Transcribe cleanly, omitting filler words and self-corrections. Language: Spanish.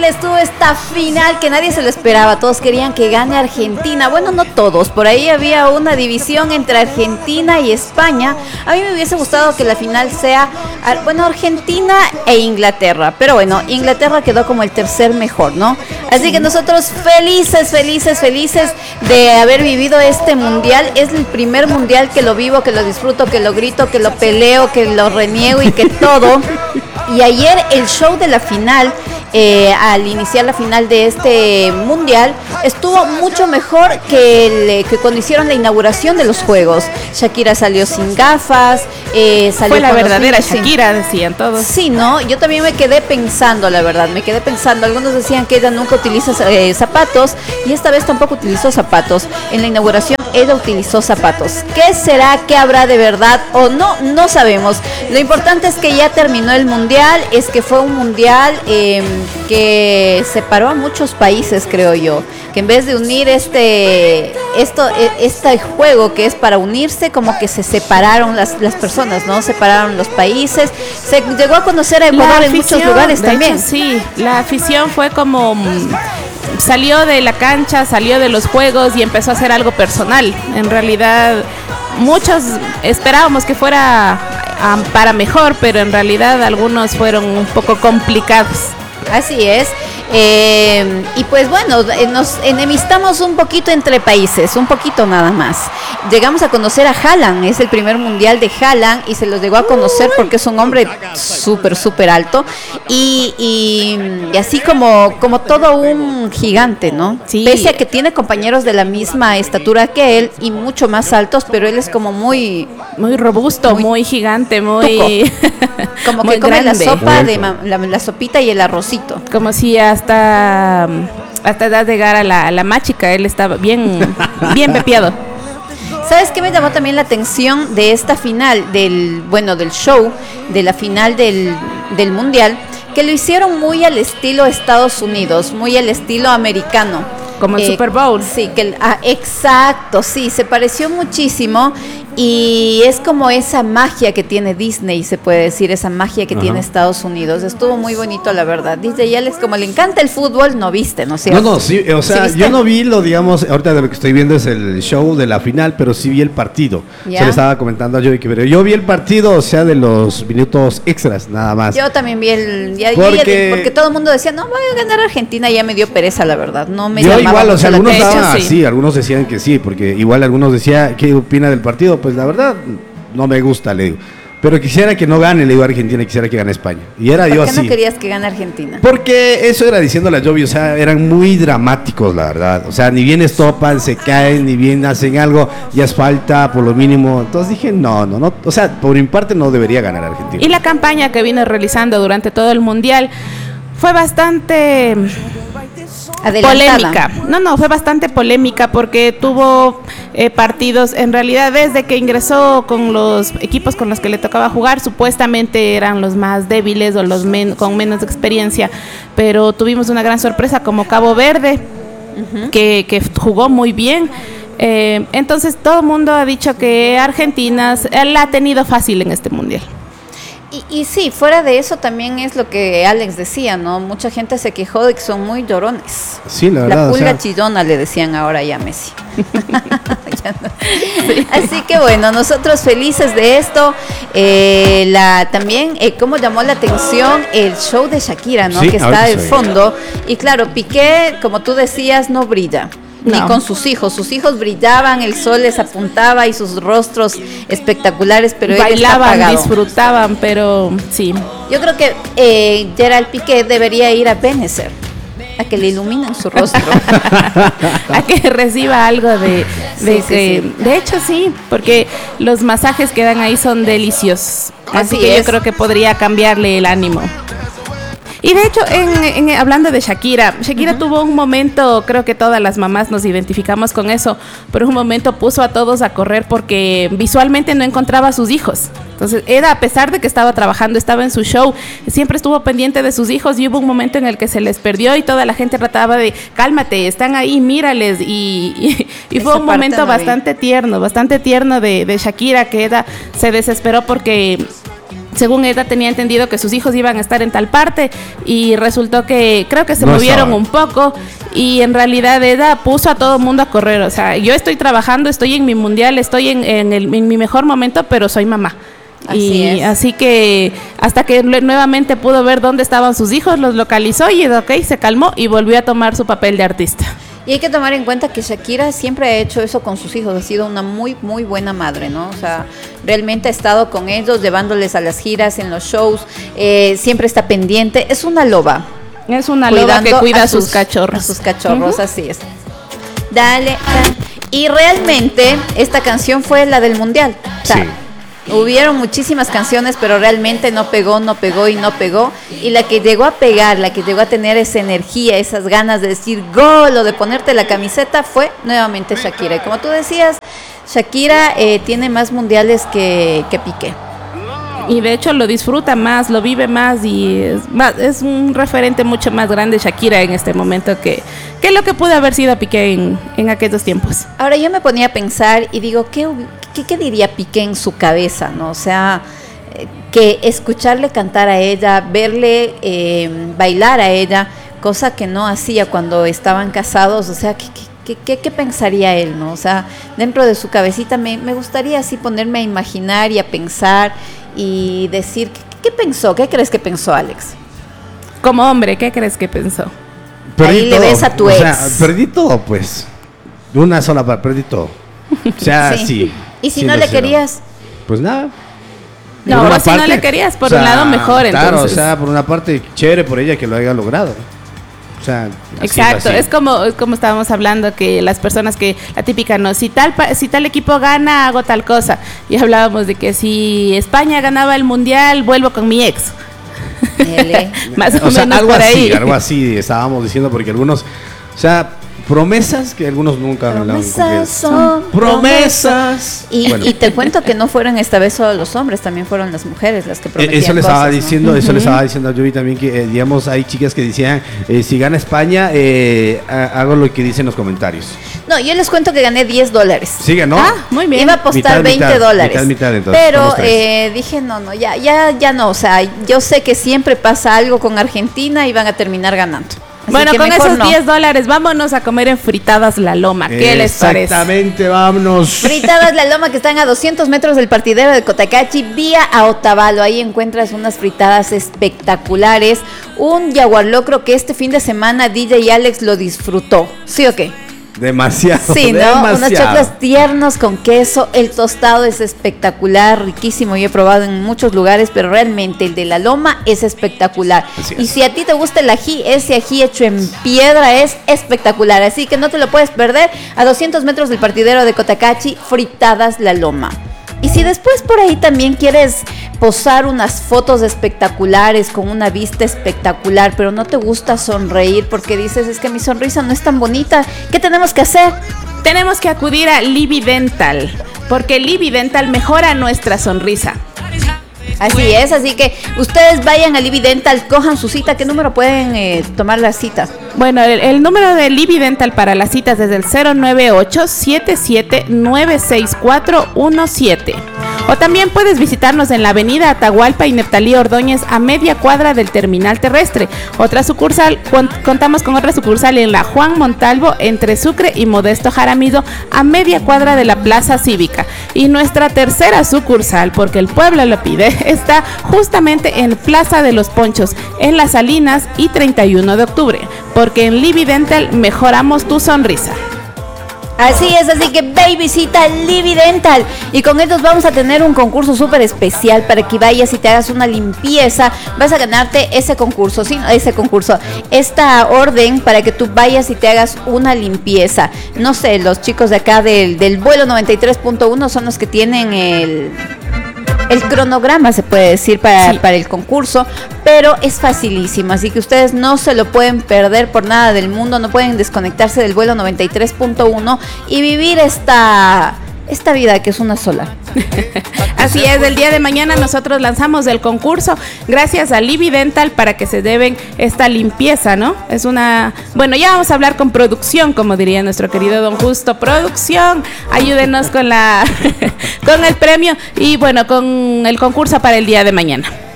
estuvo esta final que nadie se lo esperaba. Todos querían que gane Argentina. Bueno, no todos. Por ahí había una división entre Argentina y España. A mí me hubiese gustado que la final sea, bueno, Argentina e Inglaterra. Pero bueno, Inglaterra quedó como el tercer mejor, ¿no? Así que nosotros felices de haber vivido este mundial. Es el primer mundial que lo vivo, que lo disfruto, que lo grito, que lo peleo, que lo reniego y que todo. Y ayer el show de la final, al iniciar la final de este mundial, estuvo mucho mejor que cuando hicieron la inauguración de los juegos. Shakira salió sin gafas, salió fue la verdadera Shakira, decían todos. Sí, ¿no? Yo también me quedé pensando, la verdad, algunos decían que ella nunca utiliza zapatos, y esta vez tampoco utilizó zapatos. En la inauguración ella utilizó zapatos. ¿Qué será? ¿Qué habrá de verdad o no? No sabemos. Lo importante es que ya terminó el mundial, es que fue un mundial que separó a muchos países, creo yo, que en vez de unir este juego que es para unirse, como que se separaron las personas, ¿no? Separaron los países, se llegó a conocer a Ecuador en muchos lugares también. Hecho, sí, la afición fue como salió de la cancha, salió de los juegos y empezó a hacer algo personal. En realidad, muchos esperábamos que fuera para mejor, pero en realidad algunos fueron un poco complicados. Así es. Y pues bueno, nos enemistamos un poquito entre países, un poquito nada más. Llegamos a conocer a Haaland, es el primer mundial de Haaland y se los llegó a conocer porque es un hombre súper alto y así como todo un gigante, ¿no? Sí. Pese a que tiene compañeros de la misma estatura que él y mucho más altos, pero él es como muy robusto, muy gigante, muy como muy que come grande. la sopa la sopita y el arrocito. Como si hasta edad de llegar a la máchica, él estaba bien pepeado. ¿Sabes qué me llamó también la atención de esta final, del show, de la final del mundial? Que lo hicieron muy al estilo Estados Unidos, muy al estilo americano. Como el Super Bowl. Sí, exacto, sí, se pareció muchísimo y es como esa magia que tiene Disney, se puede decir, esa magia que tiene Estados Unidos. Estuvo muy bonito, la verdad. Dice, ya como le encanta el fútbol, no viste, ¿no es cierto? No, sí, o sea, ¿sí yo no vi digamos, ahorita de lo que estoy viendo es el show de la final, pero sí vi el partido. Se le estaba comentando a Joey que pero yo vi el partido, o sea, de los minutos extras, nada más. Yo también vi porque todo el mundo decía, no, va a ganar Argentina, ya me dio pereza, la verdad. No me yo llamaba igual, o sea, algunos daban sí. así, algunos decían que sí, porque igual algunos decían, ¿qué opina del partido? Pues la verdad, no me gusta, le digo. Pero quisiera que no gane, le digo a Argentina, quisiera que gane España. Y era yo así. ¿Por qué no querías que gane Argentina? Porque eso era diciéndole a Jovi, o sea, eran muy dramáticos, la verdad. O sea, ni bien estopan, se caen, ni bien hacen algo, ya es falta, por lo mínimo. Entonces dije, no. O sea, por mi parte no debería ganar Argentina. Y la campaña que vino realizando durante todo el mundial fue bastante polémica. Fue bastante polémica porque tuvo partidos, en realidad desde que ingresó con los equipos con los que le tocaba jugar, supuestamente eran los más débiles o los con menos experiencia, pero tuvimos una gran sorpresa como Cabo Verde, que jugó muy bien. Entonces todo el mundo ha dicho que Argentina la ha tenido fácil en este mundial. Y sí, fuera de eso también es lo que Alex decía, ¿no? Mucha gente se quejó de que son muy llorones. Sí, la verdad. La pulga chillona le decían ahora ya a Messi. Sí. Así que bueno, nosotros felices de esto. También, cómo llamó la atención el show de Shakira, ¿no? Sí, que está de fondo. Y claro, Piqué, como tú decías, no brilla. Ni con sus hijos brillaban, el sol les apuntaba y sus rostros espectaculares, pero bailaban, disfrutaban, pero sí. Yo creo que Gerald Piqué debería ir a Bennecer a que le iluminen su rostro, a que reciba algo de hecho sí, porque los masajes que dan ahí son deliciosos, así que yo creo que podría cambiarle el ánimo. Y de hecho, hablando de Shakira tuvo un momento, creo que todas las mamás nos identificamos con eso, pero un momento puso a todos a correr porque visualmente no encontraba a sus hijos. Entonces, a pesar de que estaba trabajando, estaba en su show, siempre estuvo pendiente de sus hijos y hubo un momento en el que se les perdió y toda la gente trataba de, cálmate, están ahí, mírales. Y fue un momento bastante tierno de Shakira, que se desesperó porque según ella tenía entendido que sus hijos iban a estar en tal parte y resultó que creo que se No movieron estaban. un poco y en realidad ella puso a todo el mundo a correr. O sea, yo estoy trabajando, estoy en mi mundial, estoy en mi mejor momento, pero soy mamá. Así que hasta que nuevamente pudo ver dónde estaban sus hijos, los localizó y se calmó y volvió a tomar su papel de artista. Y hay que tomar en cuenta que Shakira siempre ha hecho eso con sus hijos, ha sido una muy, muy buena madre, ¿no? O sea, realmente ha estado con ellos, llevándoles a las giras, en los shows, siempre está pendiente, es una loba. Es una loba que cuida a sus cachorros. A sus cachorros, así es. Dale. Y realmente esta canción fue la del Mundial. O sea, Sí. hubieron muchísimas canciones, pero realmente no pegó. Y la que llegó a pegar, la que llegó a tener esa energía, esas ganas de decir gol o de ponerte la camiseta, fue nuevamente Shakira. Y como tú decías, Shakira tiene más mundiales que Piqué. Y de hecho lo disfruta más, lo vive más y es un referente mucho más grande Shakira en este momento que lo que pudo haber sido Piqué en aquellos tiempos. Ahora yo me ponía a pensar y digo, ¿qué diría Piqué en su cabeza, no? O sea, que escucharle cantar a ella, verle bailar a ella, cosa que no hacía cuando estaban casados, o sea, ¿qué pensaría él, no? O sea, dentro de su cabecita me gustaría así ponerme a imaginar y a pensar y decir, ¿qué pensó? ¿Qué crees que pensó Alex? Como hombre, ¿qué crees que pensó? Ahí le ves a tu o ex. sea, perdí todo, pues. Una sola parte, perdí todo. O sea, sí. ¿Y si siendo no le sincero. querías? Pues nada. No, Por una si no le querías, por un lado mejor, Claro, entonces. o sea, por una parte, chévere por ella que lo haya logrado. O sea, así Exacto, así. es como estábamos hablando que las personas que, la típica, no, si tal equipo gana, hago tal cosa. Y hablábamos de que si España ganaba el mundial, vuelvo con mi ex. Más o sea, menos algo por así, ahí. algo así estábamos diciendo porque algunos, o sea, promesas que algunos nunca lo han cumplido. Promesas son Promesas. Bueno. Y te cuento que no fueron esta vez solo los hombres, también fueron las mujeres las que prometían Eso le estaba cosas, ¿no? diciendo, eso le estaba diciendo a Yuri también que digamos hay chicas que decían si gana España hago lo que dicen los comentarios. No, yo les cuento que gané $10. Sigue, ¿no? Ah, muy bien. Iba a apostar Mitad, $20. mitad, entonces, pero somos tres. dije, no, ya no. O sea, yo sé que siempre pasa algo con Argentina y van a terminar ganando. Así Bueno, que con mejor esos no. $10, vámonos a comer en Fritadas La Loma. ¿Qué les parece? Exactamente, vámonos. Fritadas La Loma, que están a 200 metros del partidero de Cotacachi, vía a Otavalo. Ahí encuentras unas fritadas espectaculares. Un jaguar locro que este fin de semana DJ y Alex lo disfrutó. ¿Sí o qué? Demasiado. Sí, ¿no? demasiado. Unos choclos tiernos con queso. El tostado es espectacular, riquísimo. Yo he probado en muchos lugares, pero realmente el de La Loma es espectacular. Así es. Y si a ti te gusta el ají, ese ají hecho en piedra es espectacular. Así que no te lo puedes perder. A 200 metros del partidero de Cotacachi, Fritadas La Loma. Y si después por ahí también quieres posar unas fotos espectaculares con una vista espectacular, pero no te gusta sonreír porque dices, es que mi sonrisa no es tan bonita, ¿qué tenemos que hacer? Tenemos que acudir a Libby Dental, porque Libby Dental mejora nuestra sonrisa. Así es, así que ustedes vayan a Libby Dental, cojan su cita. ¿Qué número pueden tomar la cita? Bueno, el número de Libby Dental para las citas es el 098-77-96417. O también puedes visitarnos en la avenida Atahualpa y Neftalí Ordóñez a media cuadra del terminal terrestre. Otra sucursal, contamos con otra sucursal en la Juan Montalvo entre Sucre y Modesto Jaramillo a media cuadra de la Plaza Cívica. Y nuestra tercera sucursal, porque el pueblo lo pide, está justamente en Plaza de los Ponchos, en Las Salinas y 31 de octubre, porque en Libby Dental mejoramos tu sonrisa. Así es, así que ve y visita Libby Dental. Y con ellos vamos a tener un concurso súper especial para que vayas y te hagas una limpieza. Vas a ganarte ese concurso, sí, esta orden para que tú vayas y te hagas una limpieza. No sé, los chicos de acá del vuelo 93.1 son los que tienen el cronograma, se puede decir, para el concurso, pero es facilísimo, así que ustedes no se lo pueden perder por nada del mundo, no pueden desconectarse del vuelo 93.1 y vivir esta esta vida que es una sola. Así es, el día de mañana nosotros lanzamos el concurso gracias a Livi Dental para que se deben esta limpieza, ¿no? Es una... Bueno, ya vamos a hablar con producción, como diría nuestro querido don Justo. Producción, ayúdenos con la con el premio y bueno, con el concurso para el día de mañana.